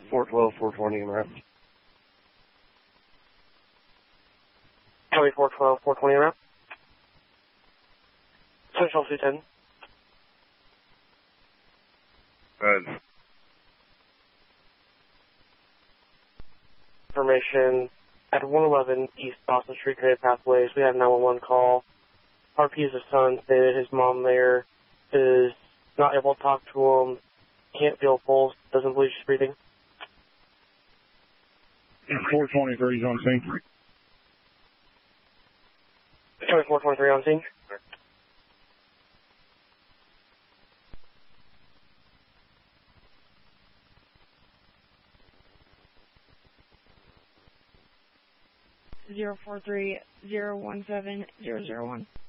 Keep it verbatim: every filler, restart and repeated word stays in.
four twelve, four twenty, and rep. Charlie four twelve, four twenty, and rep. Central two ten. Good. Information at one eleven East Boston Street, Connecticut Pathways. We have nine one one call. R P is his son, stated his mom there is not able to talk to him, can't feel a pulse, doesn't believe she's breathing. four twenty-three is on scene. Charlie four twenty-three on scene. Zero four three zero one seven zero zero one.